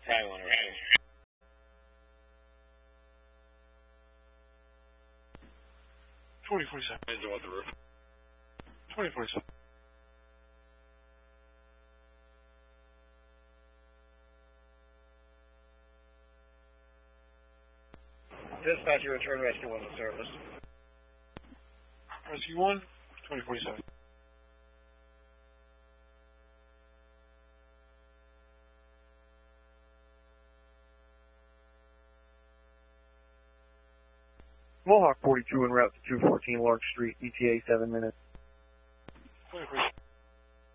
Probably one or two. 2047. Engine with the roof. 2047. Dispatcher, return rescue 1 to service. Rescue 1, 2047. Mohawk 42 en route to 214 Lark Street, ETA 7 minutes. 2047.